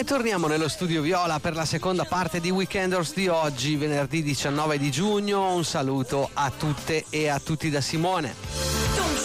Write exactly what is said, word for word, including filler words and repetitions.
E torniamo nello studio Viola per la seconda parte di Weekenders di oggi, venerdì diciannove di giugno. Un saluto a tutte e a tutti da Simone.